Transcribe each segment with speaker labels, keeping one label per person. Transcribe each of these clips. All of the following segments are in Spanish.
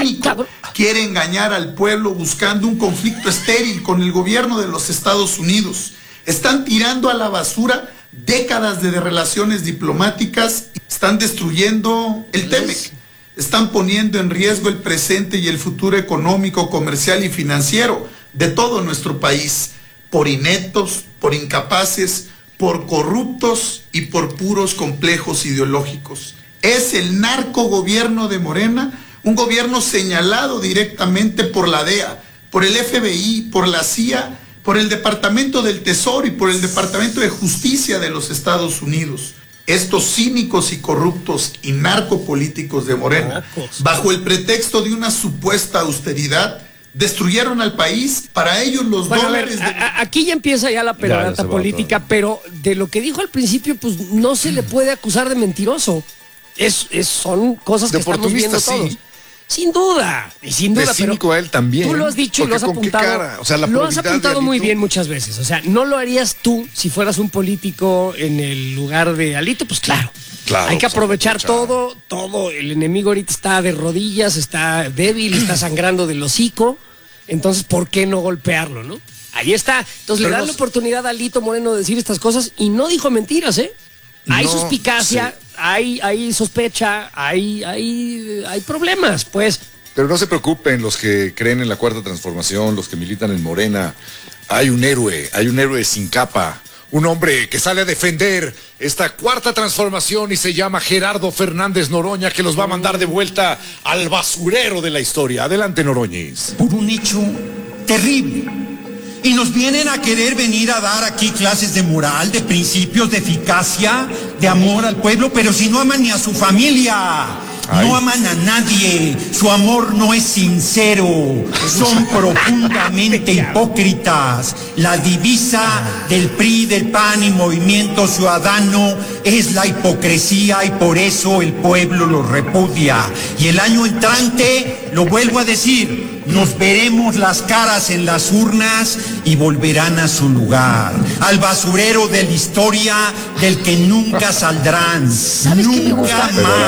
Speaker 1: cínico quiere engañar al pueblo buscando un conflicto estéril con el gobierno de los Estados Unidos. Están tirando a la basura décadas de relaciones diplomáticas, están destruyendo el TEMEC, están poniendo en riesgo el presente y el futuro económico, comercial y financiero de todo nuestro país, por ineptos, por incapaces, por corruptos y por puros complejos ideológicos. Es el narcogobierno de Morena, un gobierno señalado directamente por la DEA, por el FBI, por la CIA, por el Departamento del Tesoro y por el Departamento de Justicia de los Estados Unidos. Estos cínicos y corruptos y narcopolíticos de Morena, bajo el pretexto de una supuesta austeridad, destruyeron al país. Para ellos los dólares...
Speaker 2: Aquí ya empieza ya la perorata política, pero de lo que dijo al principio, pues no se le puede acusar de mentiroso. Son cosas que estamos viendo todos.
Speaker 3: Sí.
Speaker 2: Sin duda, y sin duda.
Speaker 3: De cínico a él también.
Speaker 2: Tú lo has dicho y lo has apuntado.
Speaker 3: O sea,
Speaker 2: lo has apuntado muy bien muchas veces. O sea, no lo harías tú si fueras un político en el lugar de Alito, pues claro. Hay que aprovechar todo. El enemigo ahorita está de rodillas, está débil, está sangrando del hocico. Entonces, ¿por qué no golpearlo, no? Ahí está. Entonces, le dan la oportunidad a Alito Moreno de decir estas cosas y no dijo mentiras, ¿eh? Hay suspicacia, hay sospecha, hay problemas, pues.
Speaker 3: Pero no se preocupen los que creen en la Cuarta Transformación, los que militan en Morena. Hay un héroe sin capa, un hombre que sale a defender esta Cuarta Transformación y se llama Gerardo Fernández Noroña, que los va a mandar de vuelta al basurero de la historia. Adelante, Noroñez.
Speaker 4: Por un hecho terrible. Y nos vienen a querer venir a dar aquí clases de moral, de principios, de eficacia, de amor al pueblo, pero si no aman ni a su familia, no aman a nadie, su amor no es sincero, son profundamente hipócritas. La divisa del PRI, del PAN y Movimiento Ciudadano es la hipocresía y por eso el pueblo lo repudia. Y el año entrante, lo vuelvo a decir, nos veremos las caras en las urnas y volverán a su lugar, al basurero de la historia del que nunca saldrán.
Speaker 2: ¿Sabes qué me gusta?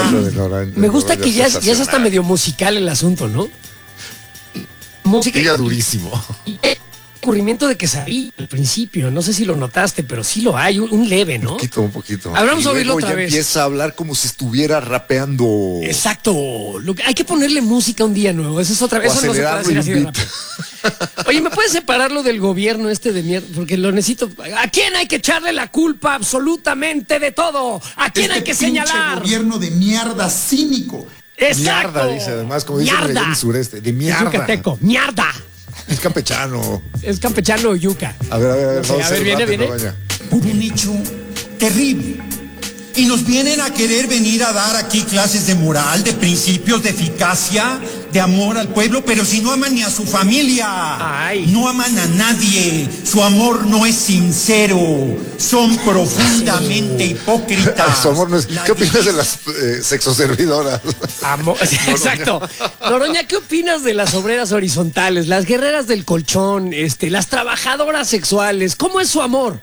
Speaker 2: Me gusta que ya es hasta medio musical el asunto, ¿no? Música
Speaker 3: durísimo.
Speaker 2: Ocurrimiento de que sabía al principio, no sé si lo notaste, pero sí lo hay, un leve, ¿no?
Speaker 3: Un poquito.
Speaker 2: Vamos a oírlo otra vez.
Speaker 3: Empieza a hablar como si estuviera rapeando.
Speaker 2: Exacto. Hay que ponerle música un día nuevo. Eso es otra vez. Eso no se puede decir así de rápido. Oye, ¿me puedes separarlo del gobierno de mierda? Porque lo necesito. ¿A quién hay que echarle la culpa absolutamente de todo? ¿A quién hay que señalar?
Speaker 1: Gobierno de mierda cínico.
Speaker 2: Exacto.
Speaker 3: Mierda, dice además, como dice en el sureste. De mierda.
Speaker 2: Es yucateco. Mierda.
Speaker 3: Es campechano.
Speaker 2: Es campechano o yuca.
Speaker 3: A ver.
Speaker 2: No sé, a ver, viene.
Speaker 4: Por un hecho terrible. Y nos vienen a querer venir a dar aquí clases de moral, de principios, de eficacia, de amor al pueblo, pero si no aman ni a su familia, no aman a nadie, su amor no es sincero, son profundamente hipócritas.
Speaker 3: Su amor no es... ¿Qué opinas de las sexoservidoras?
Speaker 2: Exacto. Noroña, ¿qué opinas de las obreras horizontales, las guerreras del colchón, las trabajadoras sexuales? ¿Cómo es su amor?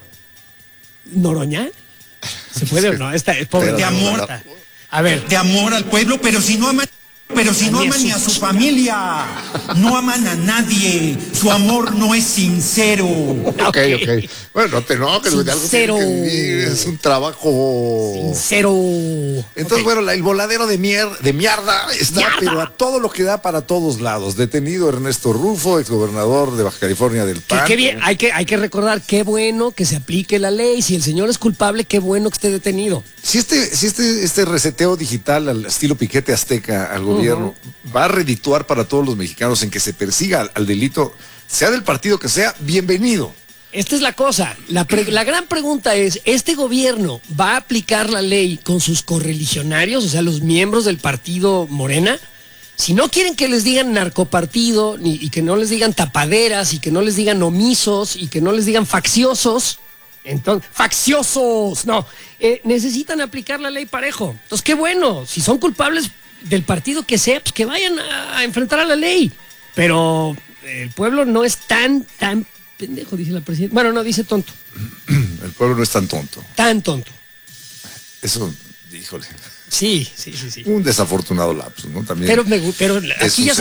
Speaker 2: ¿Noroña? ¿Se puede o no? Esta es pobre.
Speaker 4: De amor.
Speaker 2: A ver.
Speaker 4: De amor al pueblo, pero si no aman ni a su familia, no aman a nadie, su amor no es sincero.
Speaker 3: Ok. Bueno, no te enojes, de algo tiene que vivir, es un trabajo
Speaker 2: sincero.
Speaker 3: Entonces, bueno, el voladero de mierda está, pero a todo lo que da para todos lados. Detenido Ernesto Rufo, exgobernador de Baja California del PAN.
Speaker 2: Qué bien, hay que recordar, qué bueno que se aplique la ley. Si el señor es culpable, qué bueno que esté detenido.
Speaker 3: Si este reseteo digital al estilo piquete azteca al gobierno va a redituar para todos los mexicanos en que se persiga al delito, sea del partido que sea, bienvenido.
Speaker 2: Esta es la cosa. La gran pregunta es, ¿este gobierno va a aplicar la ley con sus correligionarios, o sea, los miembros del partido Morena? Si no quieren que les digan narcopartido, y que no les digan tapaderas, y que no les digan omisos, y que no les digan facciosos, entonces, facciosos, no, necesitan aplicar la ley parejo. Entonces, qué bueno, si son culpables del partido que sea, pues que vayan a enfrentar a la ley. Pero el pueblo no es tan pendejo, dice la presidenta. Bueno, no, dice tonto.
Speaker 3: El pueblo no es tan tonto.
Speaker 2: Tan tonto.
Speaker 3: Eso, híjole.
Speaker 2: Sí.
Speaker 3: Un desafortunado lapsus, ¿no? También.
Speaker 2: Pero aquí ya